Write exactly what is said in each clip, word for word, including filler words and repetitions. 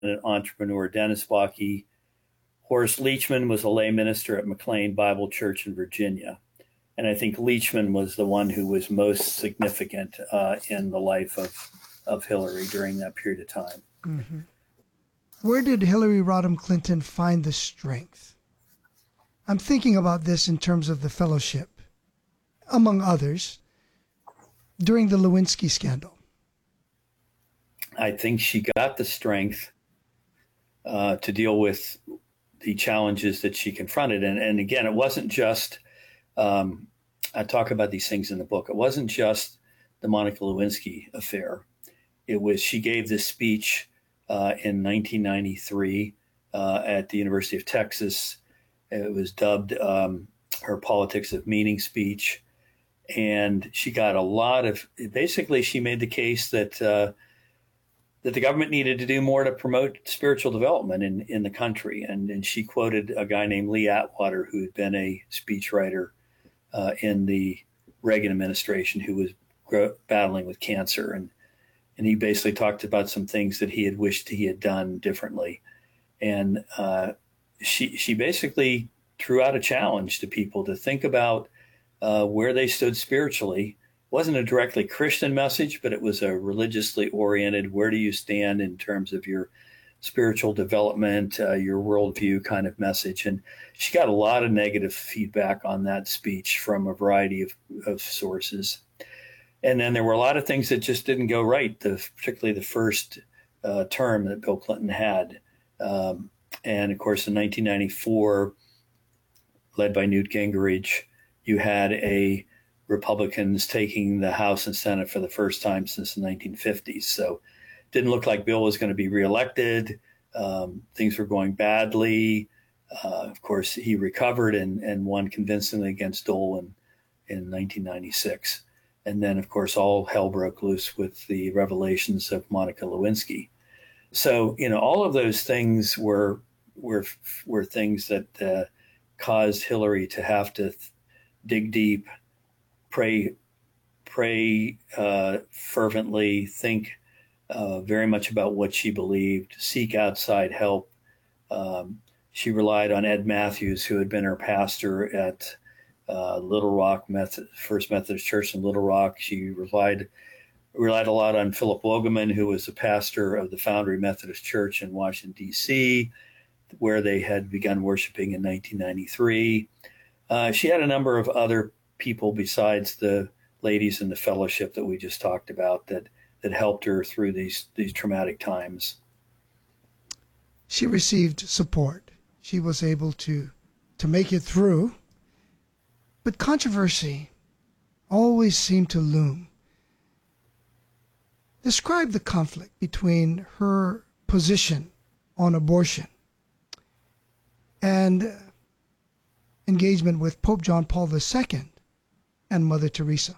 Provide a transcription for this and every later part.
entrepreneur, Dennis Bakke. Horace Leachman was a lay minister at McLean Bible Church in Virginia. And I think Leachman was the one who was most significant uh, in the life of, of Hillary during that period of time. Mm-hmm. Where did Hillary Rodham Clinton find the strength? I'm thinking about this in terms of the fellowship, among others, during the Lewinsky scandal. I think she got the strength uh, to deal with the challenges that she confronted. And, and again, it wasn't just, um, I talk about these things in the book, it wasn't just the Monica Lewinsky affair. It was, she gave this speech uh, in nineteen ninety-three uh, at the University of Texas. It was dubbed um, her Politics of Meaning speech. And she got a lot of, basically she made the case that uh, that the government needed to do more to promote spiritual development in, in the country. And, and she quoted a guy named Lee Atwater, who had been a speechwriter uh, in the Reagan administration, who was gro- battling with cancer. And, and he basically talked about some things that he had wished he had done differently. And uh, she, she basically threw out a challenge to people to think about uh, where they stood spiritually. Wasn't a directly Christian message, but it was a religiously oriented, where do you stand in terms of your spiritual development, uh, your worldview kind of message. And she got a lot of negative feedback on that speech from a variety of, of sources. And then there were a lot of things that just didn't go right, the, particularly the first uh, term that Bill Clinton had. Um, and of course, in nineteen ninety-four, led by Newt Gingrich, you had a Republicans taking the House and Senate for the first time since the nineteen fifties. So it didn't look like Bill was going to be reelected. Um, things were going badly. Uh, of course, he recovered and, and won convincingly against Dole in, in nineteen ninety-six. And then, of course, all hell broke loose with the revelations of Monica Lewinsky. So, you know, all of those things were were were things that uh, caused Hillary to have to th- dig deep, pray, pray uh, fervently, think uh, very much about what she believed, seek outside help. Um, she relied on Ed Matthews, who had been her pastor at uh, Little Rock Method, First Methodist Church in Little Rock. She relied relied a lot on Philip Wogeman, who was the pastor of the Foundry Methodist Church in Washington, D C, where they had begun worshiping in nineteen ninety-three. Uh, she had a number of other people besides the ladies in the fellowship that we just talked about that that helped her through these these traumatic times. She received support. She was able to to make it through. But controversy always seemed to loom. Describe the conflict between her position on abortion and engagement with Pope John Paul the Second and Mother Teresa.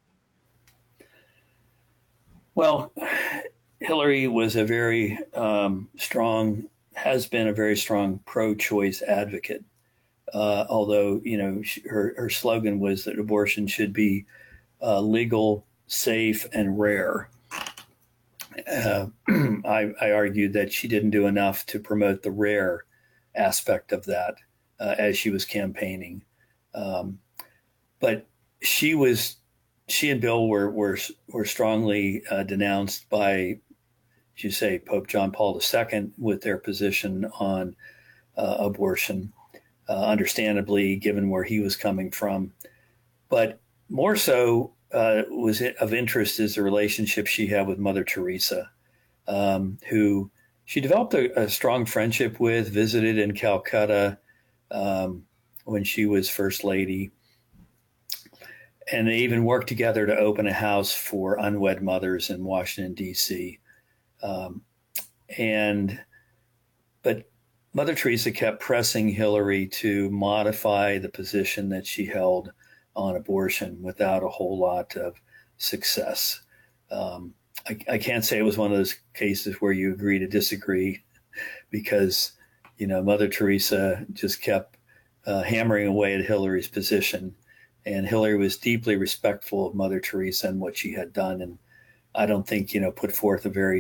Well, Hillary was a very um, strong, has been a very strong pro-choice advocate. Uh, although, you know, she, her, her slogan was that abortion should be uh, legal, safe, and rare. Uh, I, I argued that she didn't do enough to promote the rare aspect of that uh, as she was campaigning. Um, but she was, she and Bill were were were strongly uh, denounced by, as you say, Pope John Paul the Second with their position on uh, abortion. Uh, understandably, given where he was coming from. But more so uh, was it of interest is the relationship she had with Mother Teresa, um, who she developed a, a strong friendship with, visited in Calcutta um, when she was First Lady. And they even worked together to open a house for unwed mothers in Washington, D C. Um, and, but Mother Teresa kept pressing Hillary to modify the position that she held on abortion without a whole lot of success. Um, I, I can't say it was one of those cases where you agree to disagree because, you know, Mother Teresa just kept uh, hammering away at Hillary's position. And Hillary was deeply respectful of Mother Teresa and what she had done. And I don't think, you know, put forth a very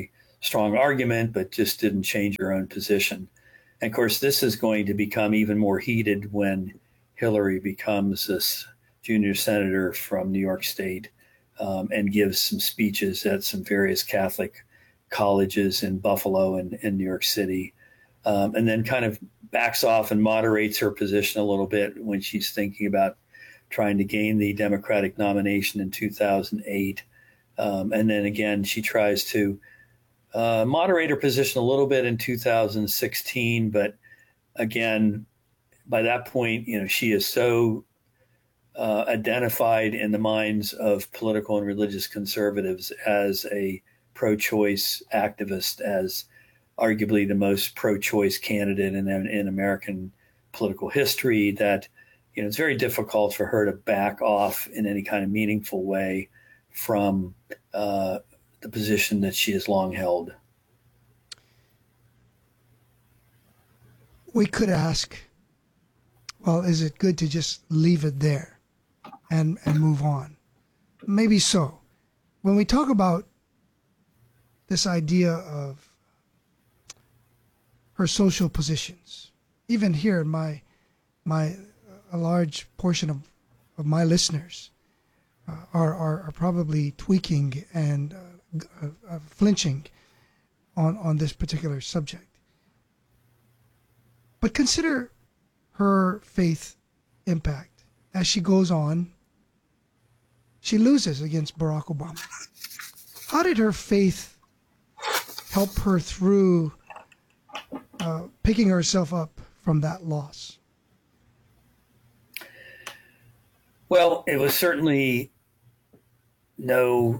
strong argument, but just didn't change her own position. And of course, this is going to become even more heated when Hillary becomes this junior senator from New York State um, and gives some speeches at some various Catholic colleges in Buffalo and in New York City, um, and then kind of backs off and moderates her position a little bit when she's thinking about trying to gain the Democratic nomination in two thousand eight. Um, and then again, she tries to uh, moderate her position a little bit in two thousand sixteen. But again, by that point, you know, she is so uh, identified in the minds of political and religious conservatives as a pro-choice activist, as arguably the most pro-choice candidate in, in American political history, that you know it's very difficult for her to back off in any kind of meaningful way from uh, the position that she has long held. We could ask, well, is it good to just leave it there and, and move on? Maybe so. When we talk about this idea of her social positions, even here in my, my a large portion of, of my listeners uh, are, are, are probably tweaking and uh, uh, flinching on, on this particular subject. But consider her faith impact. As she goes on, she loses against Barack Obama. How did her faith help her through uh, picking herself up from that loss? Well, it was certainly no,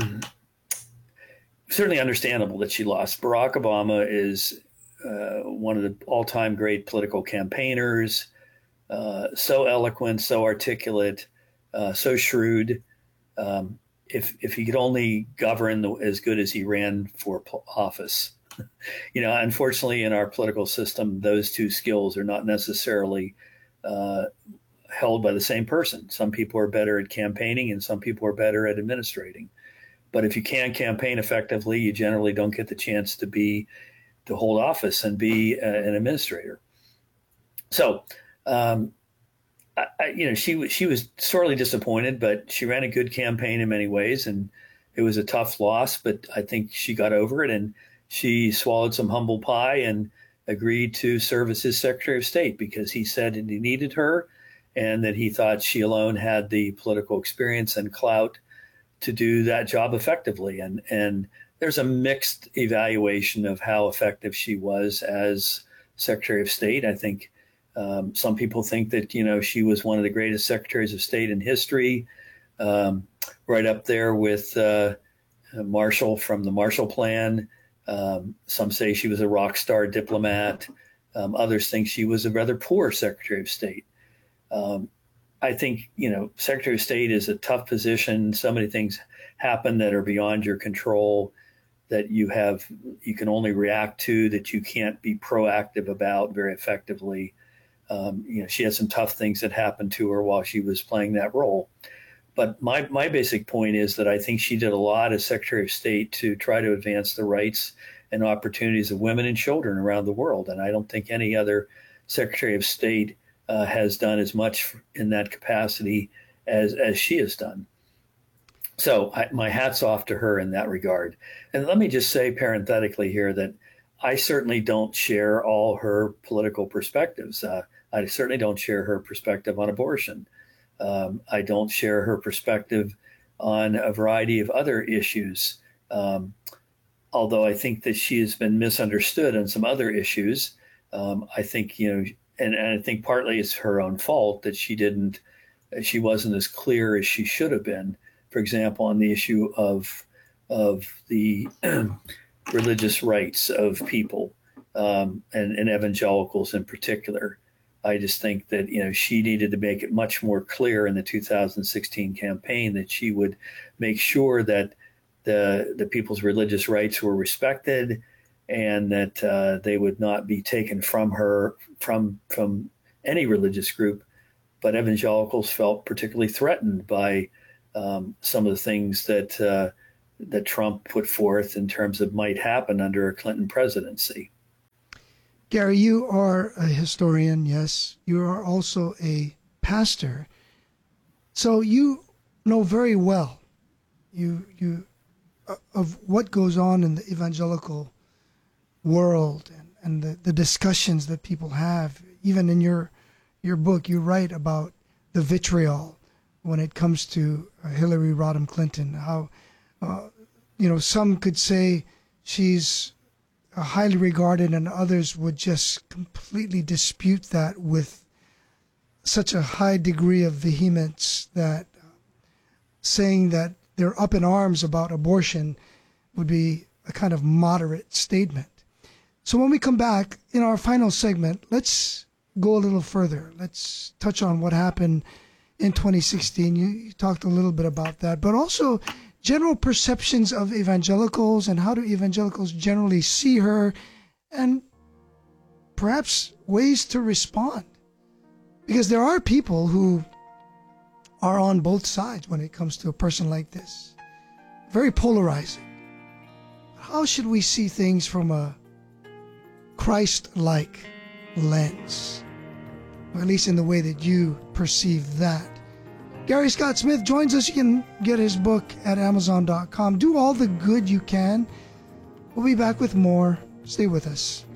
certainly understandable that she lost. Barack Obama is uh, one of the all-time great political campaigners, uh, so eloquent, so articulate, uh, so shrewd. Um, if if he could only govern the, as good as he ran for office. You know, unfortunately, in our political system, those two skills are not necessarily uh, held by the same person. Some people are better at campaigning and some people are better at administrating. But if you can't campaign effectively, you generally don't get the chance to be to hold office and be a, an administrator. So, um, I, I, you know, she she was sorely disappointed, but she ran a good campaign in many ways, and it was a tough loss. But I think she got over it, and she swallowed some humble pie and agreed to serve as his Secretary of State because he said that he needed her, and that he thought she alone had the political experience and clout to do that job effectively. And and there's a mixed evaluation of how effective she was as Secretary of State. I think um, some people think that, you know, she was one of the greatest Secretaries of State in history, um, right up there with uh, Marshall from the Marshall Plan. Um, some say she was a rock star diplomat. Um, others think she was a rather poor Secretary of State. Um, I think, you know, Secretary of State is a tough position. So many things happen that are beyond your control, that you have, you can only react to, that you can't be proactive about very effectively. Um, you know, she had some tough things that happened to her while she was playing that role. But my, my basic point is that I think she did a lot as Secretary of State to try to advance the rights and opportunities of women and children around the world. And I don't think any other Secretary of State uh, has done as much in that capacity as, as she has done. So I, my hat's off to her in that regard. And let me just say parenthetically here that I certainly don't share all her political perspectives. Uh, I certainly don't share her perspective on abortion. Um, I don't share her perspective on a variety of other issues, um, although I think that she has been misunderstood on some other issues. Um, I think, you know, and, and I think partly it's her own fault that she didn't, she wasn't as clear as she should have been. For example, on the issue of of the religious rights of people um, and, and evangelicals in particular. I just think that, you know, she needed to make it much more clear in the two thousand sixteen campaign that she would make sure that the the people's religious rights were respected and that uh, they would not be taken from her from from any religious group. But evangelicals felt particularly threatened by um, some of the things that uh, that Trump put forth in terms of might happen under a Clinton presidency. Gary, you are a historian, yes. You are also a pastor. So you know very well you you uh, of what goes on in the evangelical world and, and the, the discussions that people have. Even in your your book, you write about the vitriol when it comes to uh, Hillary Rodham Clinton, how uh, you know, some could say she's uh, highly regarded and others would just completely dispute that with such a high degree of vehemence that uh, saying that they're up in arms about abortion would be a kind of moderate statement. So when we come back in our final segment, let's go a little further. Let's touch on what happened in twenty sixteen. You, you talked a little bit about that, but also general perceptions of evangelicals and how do evangelicals generally see her, and perhaps ways to respond. Because there are people who are on both sides when it comes to a person like this. Very polarizing. How should we see things from a Christ-like lens? Or at least in the way that you perceive that. Gary Scott Smith joins us. You can get his book at amazon dot com. Do all the good you can. We'll be back with more. Stay with us.